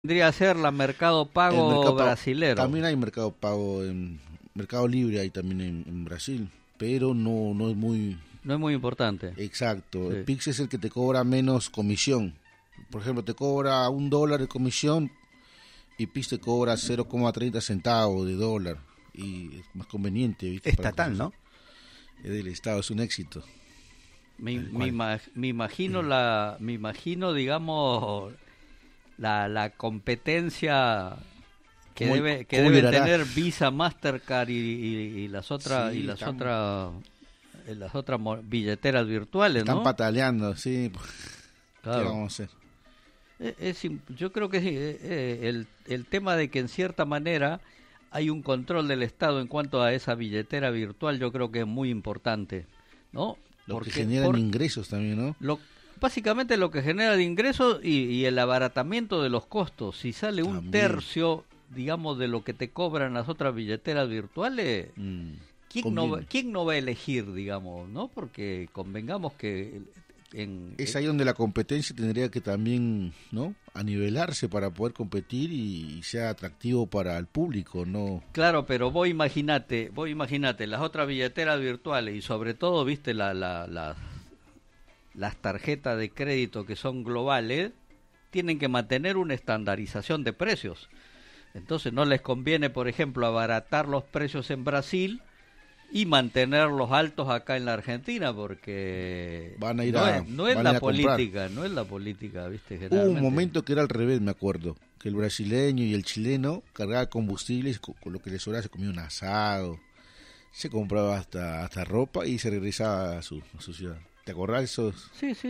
Vendría a ser la Mercado El Pago Mercado Pago. brasilero. También hay Mercado Pago en Mercado Libre, hay también en Brasil, pero no es muy No es muy importante. exacto. Sí. El Pix es el que te cobra menos comisión. Por ejemplo, te cobra $1 de comisión y Pix te cobra 0,30 centavos de dólar. Y es más conveniente, ¿viste? Estatal, ¿no? Es del Estado, es un éxito. Me imagino digamos, la competencia que ¿Cómo- deben cómo liderará? tener Visa, Mastercard y las otras Sí, las otras billeteras virtuales, Están ¿no? pataleando, sí. ¿Qué Claro. vamos a hacer? Yo creo que sí, el tema de que en cierta manera hay un control del Estado en cuanto a esa billetera virtual, yo creo que es muy importante, ¿no? Lo que generan ingresos también, ¿no? Básicamente lo que genera de ingresos y el abaratamiento de los costos. Si sale un También. tercio, digamos, de lo que te cobran las otras billeteras virtuales, ¿quién no va a elegir, digamos, no? Porque convengamos que es ahí donde la competencia tendría que también, ¿no?, anivelarse para poder competir y sea atractivo para el público, ¿no? Claro, pero vos imaginate, las otras billeteras virtuales y sobre todo, viste, las tarjetas de crédito que son globales, tienen que mantener una estandarización de precios. Entonces no les conviene, por ejemplo, abaratar los precios en Brasil y mantenerlos altos acá en la Argentina, porque Van a ir no es van a ir la a comprar. política, viste, Hubo generalmente. un momento que era al revés, me acuerdo, que el brasileño y el chileno cargaban combustibles, con lo que les sobraba se comía un asado, se compraba hasta ropa y se regresaba a su ciudad. ¿Te acordás de esos?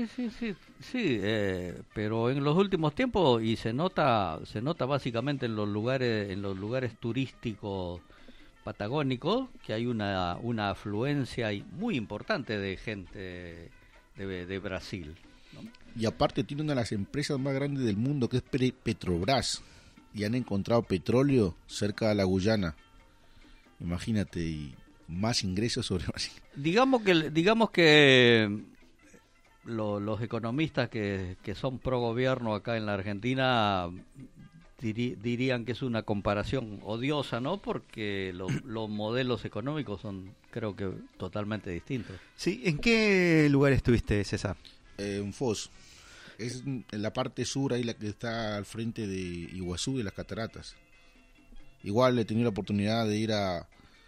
Sí, pero en los últimos tiempos y se nota básicamente en los lugares turísticos patagónicos que hay una afluencia muy importante de gente de Brasil, ¿no? Y aparte tiene una de las empresas más grandes del mundo, que es Petrobras, y han encontrado petróleo cerca de la Guyana. Imagínate, y más ingresos sobre Brasil. Digamos que los economistas que son pro gobierno acá en la Argentina dirían que es una comparación odiosa, ¿no? Porque los modelos económicos son, creo que, totalmente distintos. Sí, ¿en qué lugar estuviste, César? En Foz. Es en la parte sur, ahí la que está al frente de Iguazú, de las cataratas. Igual he tenido la oportunidad de ir a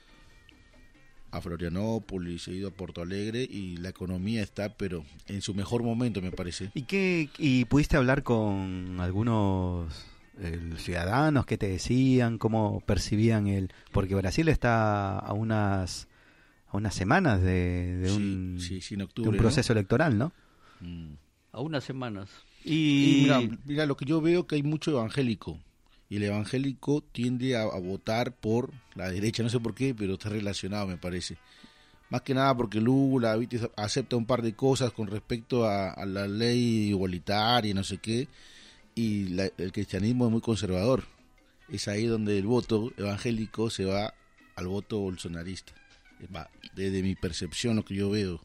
Florianópolis, he ido a Porto Alegre y la economía está, pero en su mejor momento, me parece. ¿Y pudiste hablar con algunos ciudadanos? ¿Qué te decían? ¿Cómo percibían porque Brasil está a unas semanas de un en octubre, de un proceso electoral, ¿no? A unas semanas. Y mira, lo que yo veo que hay mucho evangélico. Y el evangélico tiende a votar por la derecha, no sé por qué, pero está relacionado, me parece. Más que nada porque Lula, ¿viste?, acepta un par de cosas con respecto a la ley igualitaria, no sé qué, y el cristianismo es muy conservador. Es ahí donde el voto evangélico se va al voto bolsonarista. Desde mi percepción, lo que yo veo.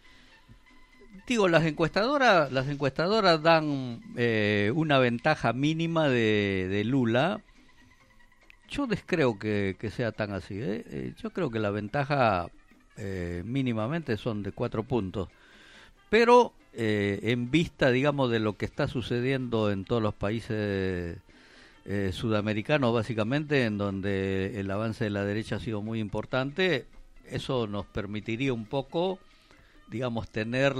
Digo, las encuestadoras dan una ventaja mínima de Lula. Yo descreo que sea tan así, ¿eh? Yo creo que la ventaja mínimamente son de 4 puntos. Pero en vista, digamos, de lo que está sucediendo en todos los países sudamericanos, básicamente, en donde el avance de la derecha ha sido muy importante, eso nos permitiría un poco, digamos, tener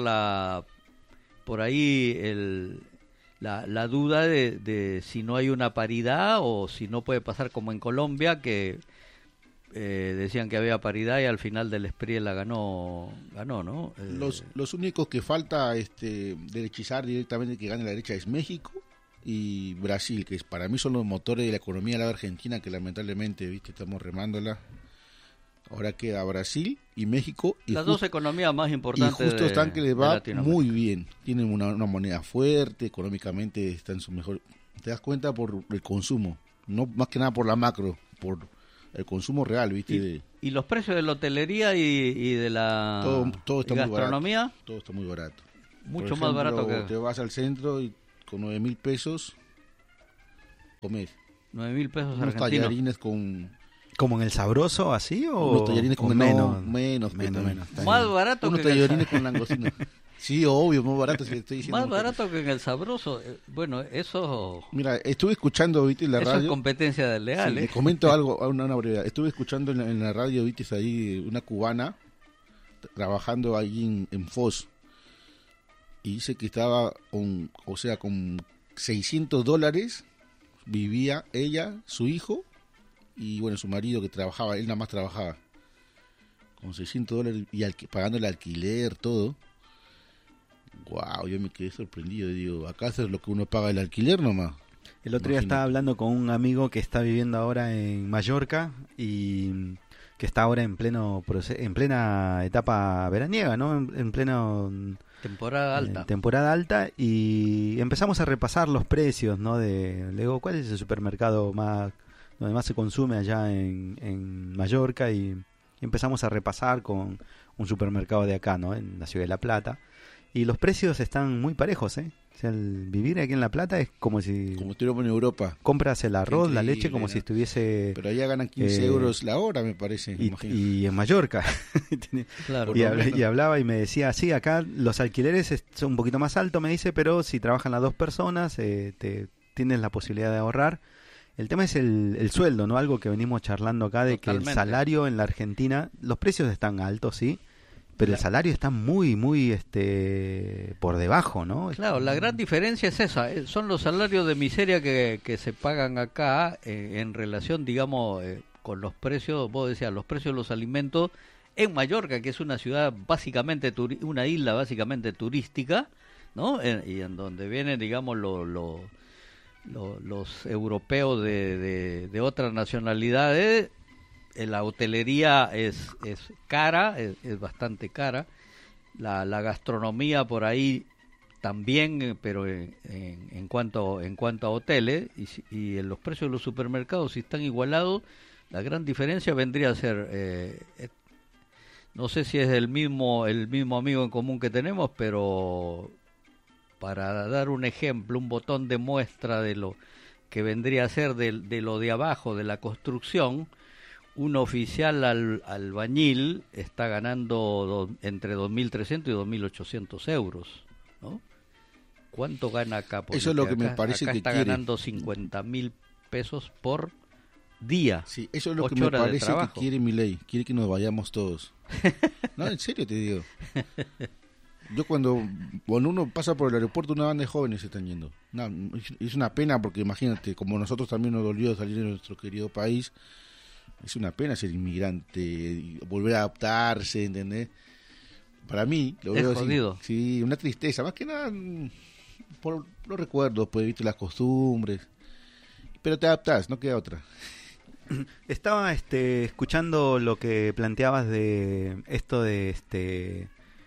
por ahí la duda de si no hay una paridad o si no puede pasar como en Colombia, que decían que había paridad y al final del Espriella ganó, ¿no? Los únicos que falta derechizar directamente que gane la derecha es México y Brasil, que para mí son los motores de la economía de la Argentina, que lamentablemente, viste, estamos remándola. Ahora queda Brasil y México. Y las dos economías más importantes. Y justo están que les va muy bien. Tienen una moneda fuerte, económicamente están en su mejor. Te das cuenta por el consumo, no más que nada por la macro, por el consumo real, ¿viste? ¿Y los precios de la hotelería y de la todo está gastronomía? Muy barato, todo está muy barato. Mucho más barato que... Te vas al centro y con 9.000 pesos comer. 9.000 pesos Unos argentinos. tallarines con... ¿Como en el Sabroso, así? O Unos tallarines con... menos? Menos. Más barato unos que en el tallarines con langostino. Sí, obvio, más barato. Si le estoy diciendo más barato que en el Sabroso. Bueno, eso... Mira, estuve escuchando, ¿viste? En la eso radio. es competencia desleal, Sí, le comento algo, una brevedad. Estuve escuchando en la radio, ¿viste? Ahí una cubana trabajando ahí en Foz. Y dice que estaba con $600 vivía ella, su hijo y bueno, su marido que trabajaba, él nada más trabajaba. Con $600 y pagando el alquiler, todo. Wow, yo me quedé sorprendido. Digo, acá es lo que uno paga el alquiler nomás. El otro día estaba hablando con un amigo que está viviendo ahora en Mallorca y que está ahora en plena etapa veraniega, ¿no? En pleno temporada alta. Temporada alta, y empezamos a repasar los precios, ¿no? Le digo, ¿cuál es el supermercado donde más se consume allá en Mallorca? Y empezamos a repasar con un supermercado de acá, ¿no? En la ciudad de La Plata. Y los precios están muy parejos, ¿eh? O sea, el vivir aquí en La Plata es como si... Como estuviera en Europa. Compras el arroz, increíble, la leche, como si estuviese... Pero allá ganan 15 euros la hora, me parece. Y en Mallorca. Claro. Y hablaba y me decía, sí, acá los alquileres son un poquito más altos, me dice, pero si trabajan las dos personas, tienes la posibilidad de ahorrar. El tema es el sueldo, ¿no? Algo que venimos charlando acá, de Totalmente. Que el salario en la Argentina, los precios están altos, sí, pero el salario está muy por debajo, ¿no? Claro, la gran diferencia es esa, son los salarios de miseria que se pagan acá en relación, digamos, con los precios, vos decías, los precios de los alimentos en Mallorca, que es una ciudad básicamente, una isla básicamente turística, ¿no? Y en donde vienen, digamos, los europeos de otras nacionalidades. La hotelería es cara, es bastante cara. La gastronomía por ahí también, pero en cuanto a hoteles y en los precios de los supermercados, si están igualados, la gran diferencia vendría a ser, no sé si es el mismo amigo en común que tenemos, pero para dar un ejemplo, un botón de muestra de lo que vendría a ser de lo de abajo, de la construcción. Un oficial albañil está ganando entre 2.300 y 2.800 euros, ¿no? ¿Cuánto gana acá? Porque eso es lo que me parece acá que está ganando 50.000 pesos por día. Sí, eso es lo que me parece que quiere Milei. Quiere que nos vayamos todos. No, en serio te digo. Yo cuando uno pasa por el aeropuerto, una banda de jóvenes se están yendo. No, es una pena porque imagínate, como nosotros también nos dolió salir de nuestro querido país. Es una pena ser inmigrante y volver a adaptarse, ¿entendés? Para mí, lo veo así. Jodido. Sí, una tristeza, más que nada por los recuerdos, pues viste las costumbres. Pero te adaptás, no queda otra. Estaba escuchando lo que planteabas de esto de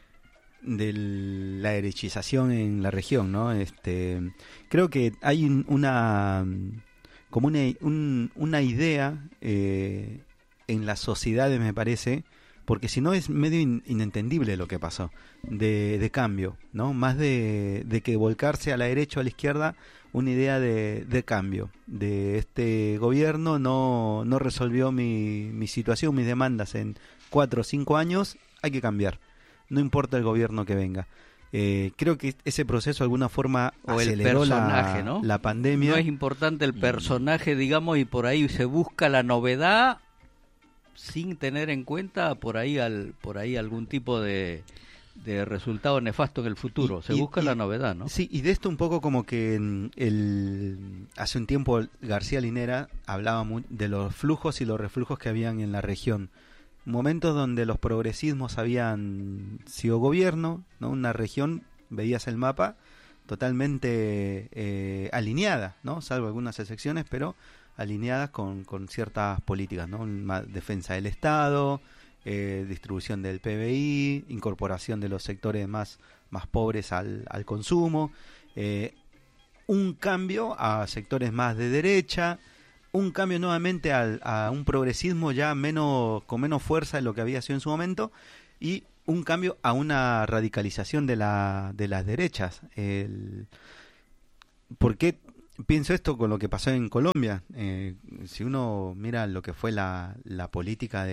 la derechización en la región, ¿no? Creo que hay como una idea en las sociedades, me parece, porque si no es medio inentendible lo que pasó, de cambio, ¿no? Más de que volcarse a la derecha o a la izquierda, una idea de cambio, de este gobierno no resolvió mi situación, mis demandas en 4 o 5 años, hay que cambiar, no importa el gobierno que venga. Creo que ese proceso de alguna forma aceleró la pandemia. No es importante el personaje, digamos, y por ahí se busca la novedad sin tener en cuenta por ahí algún tipo de resultado nefasto en el futuro. Se busca la novedad, ¿no? Sí, y de esto un poco como que hace un tiempo García Linera hablaba de los flujos y los reflujos que habían en la región. Momentos donde los progresismos habían sido gobierno, ¿no? Una región, veías el mapa, totalmente alineada, ¿no? Salvo algunas excepciones, pero alineadas con ciertas políticas, ¿no? Defensa del Estado, distribución del PBI, incorporación de los sectores más pobres al consumo, un cambio a sectores más de derecha, un cambio nuevamente a un progresismo ya con menos fuerza de lo que había sido en su momento, y un cambio a una radicalización de las derechas. ¿Por qué pienso esto con lo que pasó en Colombia. Si uno mira lo que fue la política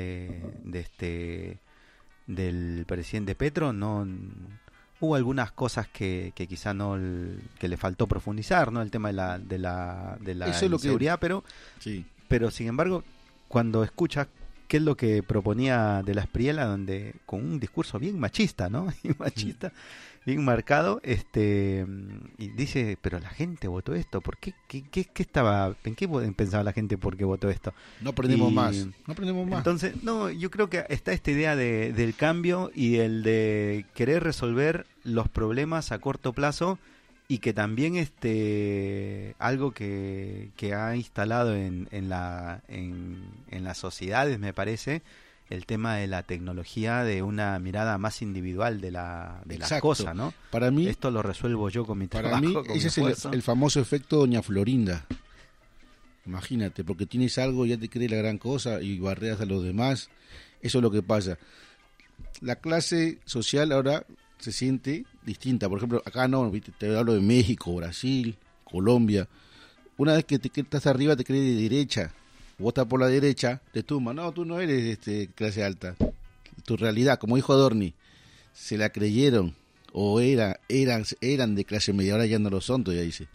del presidente Petro, no hubo algunas cosas que quizá que le faltó profundizar, ¿no? El tema de la inseguridad, pero sin embargo, cuando escuchas qué es lo que proponía de la Espriella, donde con un discurso bien machista, ¿no? Bien marcado, y dice, pero la gente votó esto, ¿por qué? ¿En qué pensaba la gente por qué votó esto? No aprendemos más. Entonces, yo creo que está esta idea del cambio y el de querer resolver los problemas a corto plazo, y que también algo que ha instalado en las sociedades, me parece, el tema de la tecnología, de una mirada más individual de las cosas, ¿no? Para mí, esto lo resuelvo yo con mi trabajo. Para mí ese es el famoso efecto Doña Florinda. Imagínate, porque tienes algo, ya te crees la gran cosa y barreas a los demás. Eso es lo que pasa. La clase social ahora se siente distinta. Por ejemplo, acá no, ¿viste? Te hablo de México, Brasil, Colombia. Una vez que estás arriba te crees de derecha, vota por la derecha, te tumba. No, tú no eres clase alta. Tu realidad, como dijo Adorni, se la creyeron o eran de clase media, ahora ya no lo son, todavía dice.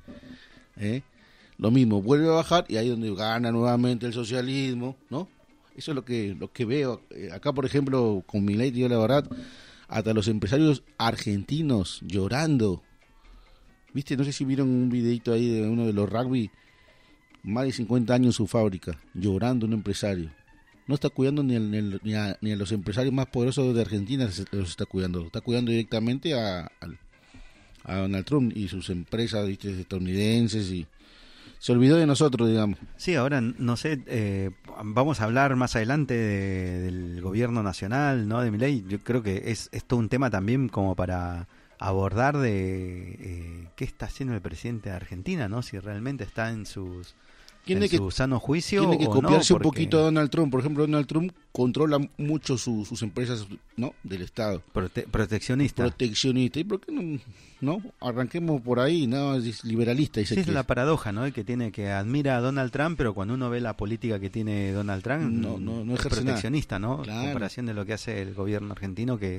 Lo mismo, vuelve a bajar y ahí es donde gana nuevamente el socialismo, ¿no? Eso es lo que veo. Acá, por ejemplo, con Milei, digo la verdad, hasta los empresarios argentinos llorando. ¿Viste? No sé si vieron un videito ahí de uno de los rugby, más de 50 años en su fábrica, llorando un empresario. No está cuidando ni a los empresarios más poderosos de Argentina, los está cuidando directamente a Donald Trump y sus empresas, ¿viste? Estadounidenses, y se olvidó de nosotros, digamos. Sí, ahora, no sé, vamos a hablar más adelante del gobierno nacional, ¿no? De Milei. Yo creo que es todo un tema también como para abordar de qué está haciendo el presidente de Argentina, ¿no? Si realmente está en su sano juicio. Tiene que o copiarse no, un poquito a Donald Trump. Por ejemplo, Donald Trump controla mucho sus empresas, ¿no? Del Estado. Proteccionista. ¿Y por qué no? Arranquemos por ahí, ¿no? Es liberalista. Sí, es la paradoja, ¿no? Que tiene que admira a Donald Trump, pero cuando uno ve la política que tiene Donald Trump, no es proteccionista, nada. ¿no? Claro. En comparación de lo que hace el gobierno argentino, que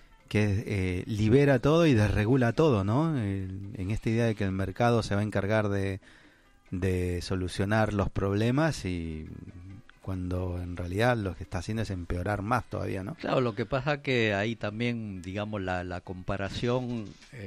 libera todo y desregula todo, ¿no? En esta idea de que el mercado se va a encargar de solucionar los problemas, y cuando en realidad lo que está haciendo es empeorar más todavía, ¿no? Claro, lo que pasa que ahí también, digamos, la comparación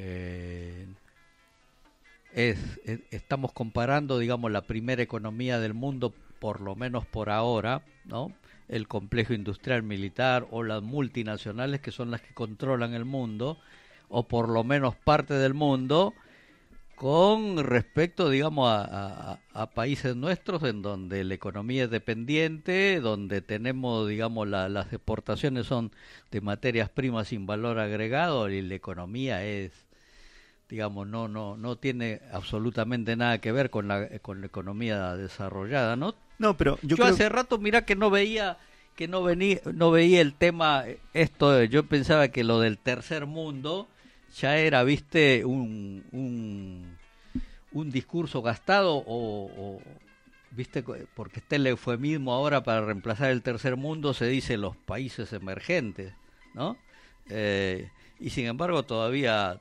estamos comparando, digamos, la primera economía del mundo, por lo menos por ahora, ¿no? El complejo industrial militar o las multinacionales, que son las que controlan el mundo, o por lo menos parte del mundo, con respecto, digamos, a países nuestros en donde la economía es dependiente, donde tenemos, digamos, las exportaciones son de materias primas sin valor agregado, y la economía es, digamos, no tiene absolutamente nada que ver con la economía desarrollada, ¿no? No, pero yo hace rato, mira, que no veía el tema yo pensaba que lo del tercer mundo ya era, viste, un discurso gastado, o viste, porque está el eufemismo ahora para reemplazar el tercer mundo, se dice los países emergentes, ¿no? Y sin embargo todavía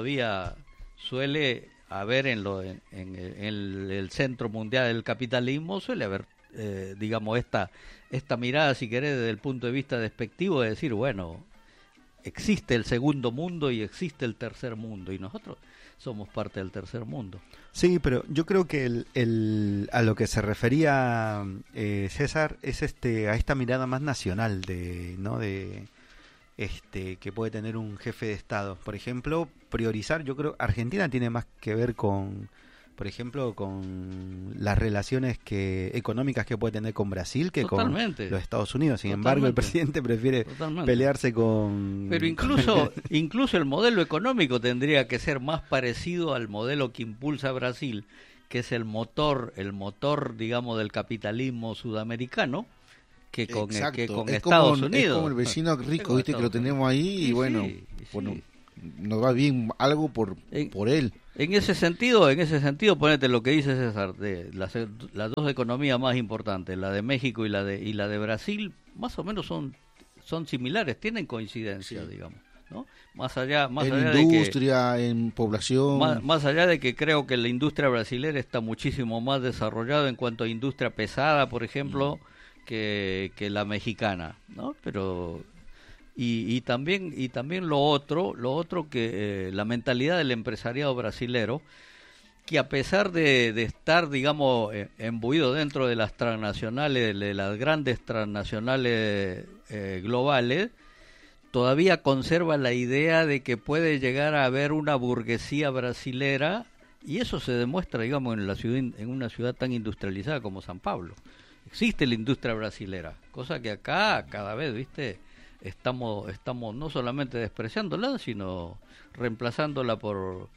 suele haber en el centro mundial del capitalismo, suele haber digamos esta mirada, si querés, desde el punto de vista despectivo, de decir, bueno, existe el segundo mundo y existe el tercer mundo, y nosotros somos parte del tercer mundo. Sí, pero yo creo que a lo que se refería César es a esta mirada más nacional que puede tener un jefe de Estado. Por ejemplo, priorizar, yo creo, Argentina tiene más que ver con, por ejemplo, con las relaciones económicas que puede tener con Brasil que Totalmente. Con los Estados Unidos. Sin embargo, el presidente prefiere pelearse con... Pero incluso el modelo económico tendría que ser más parecido al modelo que impulsa Brasil, que es el motor, digamos, del capitalismo sudamericano, que con Estados Unidos. Es como el vecino rico, viste, que lo tenemos ahí, y bueno, nos va bien algo por él. En ese sentido, ponete lo que dice César, de las dos economías más importantes, la de México y la de Brasil, más o menos son similares, tienen coincidencia, digamos, ¿no? Más allá en industria, en población. Más allá de que creo que la industria brasilera está muchísimo más desarrollada en cuanto a industria pesada, por ejemplo, que la mexicana, ¿no? Pero y también lo otro que la mentalidad del empresariado brasilero, que a pesar de estar, digamos, embuido dentro de las transnacionales, de las grandes transnacionales globales, todavía conserva la idea de que puede llegar a haber una burguesía brasilera, y eso se demuestra, digamos, en una ciudad tan industrializada como San Pablo. Existe la industria brasilera, cosa que acá cada vez, ¿viste? Estamos no solamente despreciándola, sino reemplazándola por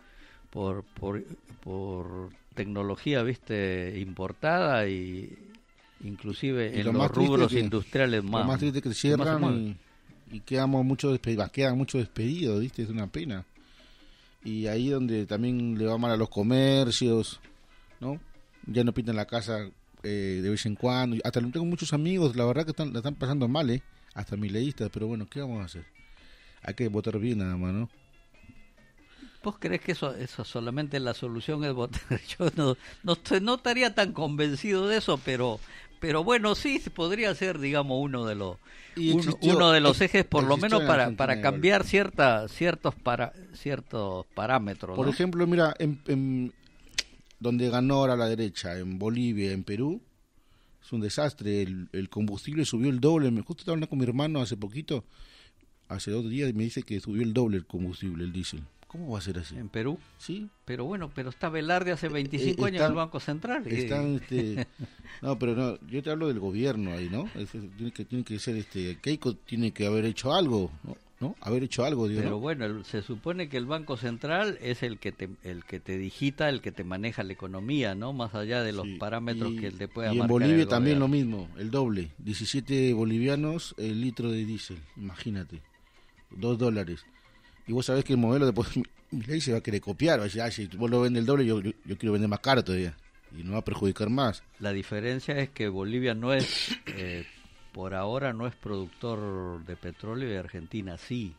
tecnología, ¿viste? Importada, y inclusive en los rubros industriales más. Lo más triste que cierran y quedan muchos despedidos, ¿viste? Es una pena. Y ahí donde también le va mal a los comercios, ¿no? Ya no pintan la casa de vez en cuando. Hasta tengo muchos amigos, la verdad que la están pasando mal, hasta mileístas, pero bueno, ¿qué vamos a hacer? Hay que votar bien nada más, ¿no? ¿Vos creés que eso solamente la solución es votar? Yo no estaría tan convencido de eso, pero bueno, sí podría ser, digamos, uno de los ejes, por lo menos para cambiar ciertos parámetros, por ¿no? ejemplo, mira, en donde ganó ahora la derecha, en Bolivia, en Perú, es un desastre. El combustible subió el doble. Justo estaba hablando con mi hermano hace 2 días, y me dice que subió el doble el combustible, el diésel. ¿Cómo va a ser así? ¿En Perú? Sí. Pero bueno, está Velarde hace 25 años en el Banco Central. No, pero no, yo te hablo del gobierno ahí, ¿no? Tiene que ser, Keiko tiene que haber hecho algo, ¿no? Haber hecho algo, digo, pero ¿no? bueno, se supone que el Banco Central es el que te digita, el que te maneja la economía, ¿no? Más allá de los parámetros que él te pueda marcar. Y en Bolivia también lo mismo, el doble, 17 bolivianos el litro de diésel, imagínate, $2. Y vos sabés que el modelo después Milei se va a querer copiar, va a decir, si vos lo vendes el doble, yo quiero vender más caro todavía, y no va a perjudicar más. La diferencia es que Bolivia no es, por ahora no es productor de petróleo, y Argentina sí.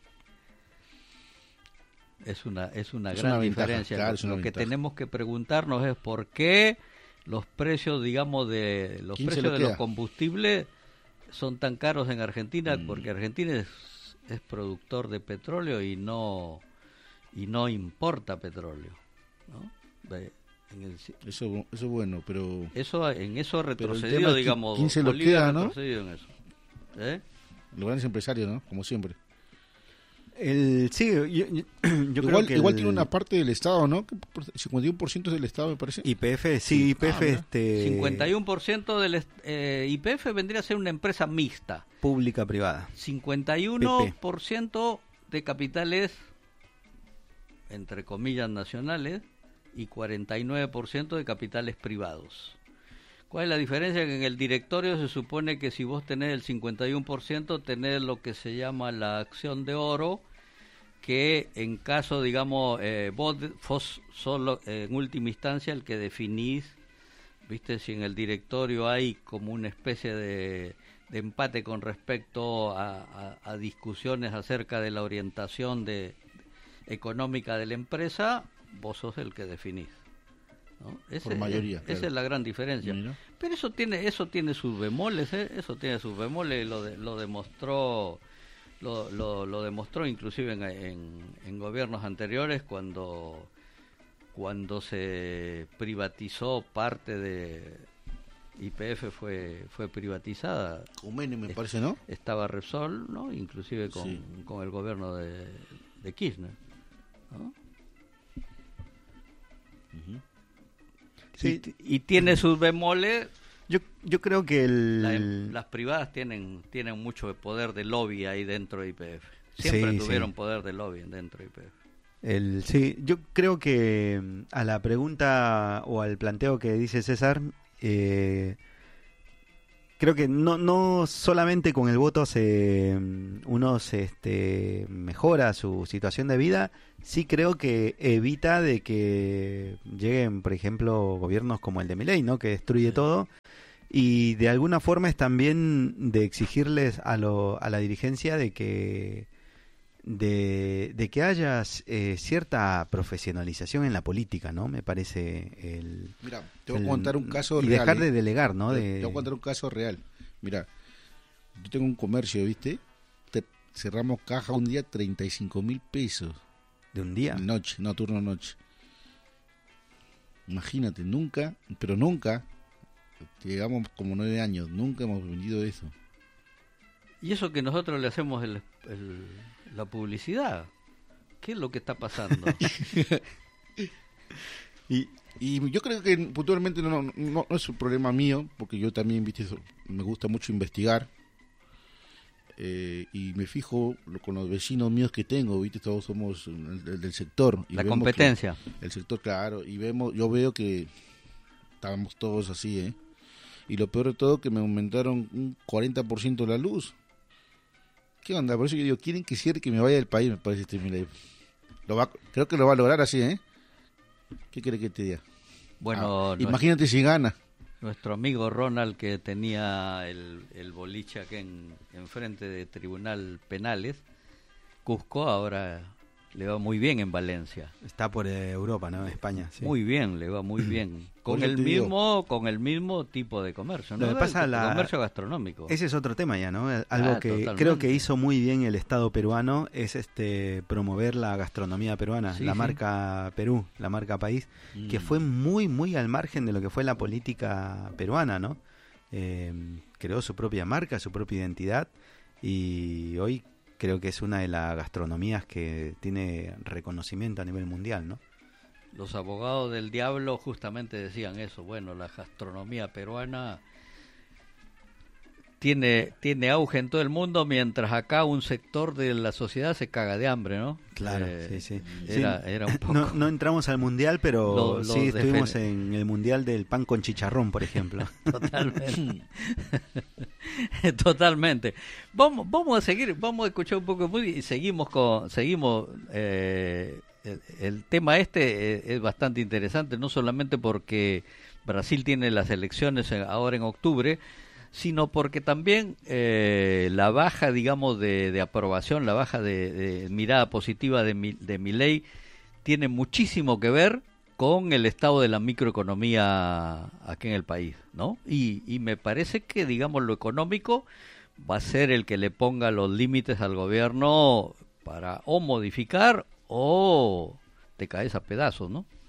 Es una gran diferencia. Claro, lo que tenemos que preguntarnos es por qué los precios, digamos, de los combustibles son tan caros en Argentina, porque Argentina es productor de petróleo y no importa petróleo, ¿no? Eso es bueno, pero eso ha retrocedido, digamos. ¿Quién se lo queda, no? En eso. Los grandes empresarios, ¿no? Como siempre. Sí, yo creo que igual tiene una parte del Estado, ¿no? 51% es del Estado, me parece. YPF, sí, YPF. 51% del YPF vendría a ser una empresa mixta. Pública-privada. 51% de capitales, entre comillas, nacionales, y 49% de capitales privados. ¿Cuál es la diferencia? Que en el directorio se supone que si vos tenés el 51%, tenés lo que se llama la acción de oro, que en caso, digamos, vos solo en última instancia el que definís, ¿viste? Si en el directorio hay como una especie de empate con respecto a discusiones acerca de la orientación económica de la empresa, vos sos el que definís, ¿no? Por mayoría, claro. Esa es la gran diferencia. ¿No? Pero eso tiene sus bemoles, lo demostró inclusive en gobiernos anteriores, cuando se privatizó parte de YPF, fue privatizada. Con Menem, me parece, ¿no? Estaba Repsol, ¿no? Inclusive con el gobierno de Kirchner, ¿no? Uh-huh. Sí. Y tiene sus bemoles. Yo creo que las privadas tienen mucho poder de lobby ahí dentro de YPF. Siempre tuvieron poder de lobby dentro de YPF. Sí, yo creo que a la pregunta o al planteo que dice César, creo que no solamente con el voto uno mejora su situación de vida, sí creo que evita de que lleguen, por ejemplo, gobiernos como el de Milei, ¿no? Que destruye todo. Y de alguna forma es también de exigirles a la dirigencia de que haya cierta profesionalización en la política, ¿no? Me parece Mira, te voy a contar un caso y real. dejar de delegar, ¿no? Te voy a contar un caso real. Mira, yo tengo un comercio, ¿viste? Cerramos caja un día 35.000 pesos. ¿De un día? Noche, no, turno noche. Imagínate, nunca, llegamos como 9 años, nunca hemos vendido eso. Y eso que nosotros le hacemos la publicidad. ¿Qué es lo que está pasando? Y yo creo que puntualmente no es un problema mío, porque yo también, viste, me gusta mucho investigar. Y me fijo con los vecinos míos que tengo, viste, todos somos del sector. Y la competencia. El sector, claro, y yo veo que estamos todos así, ¿eh? Y lo peor de todo que me aumentaron un 40% la luz. ¿Qué onda? Por eso yo digo, quieren que cierre, que me vaya del país, me parece Milei. Creo que lo va a lograr así, ¿eh? ¿Qué quiere que te diga? Bueno, imagínate si gana. Nuestro amigo Ronald, que tenía el boliche aquí enfrente de Tribunal Penales, Cusco, ahora le va muy bien en Valencia. Está por Europa, ¿no? España. Sí. Muy bien, le va muy bien. Con el mismo tipo de comercio, ¿no? Lo que pasa comercio gastronómico. Ese es otro tema ya, ¿no? Algo que totalmente. Creo que hizo muy bien el Estado peruano es promover la gastronomía peruana, sí, la marca Perú, la marca país, que fue muy, muy al margen de lo que fue la política peruana, ¿no? Creó su propia marca, su propia identidad, y hoy creo que es una de las gastronomías que tiene reconocimiento a nivel mundial, ¿no? Los abogados del diablo justamente decían eso. Bueno, la gastronomía peruana tiene auge en todo el mundo, mientras acá un sector de la sociedad se caga de hambre, ¿no? Claro, sí. Era un poco... No entramos al mundial, pero sí estuvimos en el mundial del pan con chicharrón, por ejemplo. Totalmente. Totalmente. Vamos a seguir, vamos a escuchar un poco de música y seguimos. El tema es bastante interesante, no solamente porque Brasil tiene las elecciones ahora en octubre, sino porque también la baja, digamos, de aprobación, la baja de mirada positiva de Milei tiene muchísimo que ver con el estado de la microeconomía aquí en el país, ¿no? Y me parece que, digamos, lo económico va a ser el que le ponga los límites al gobierno para o modificar o te caes a pedazos, ¿no?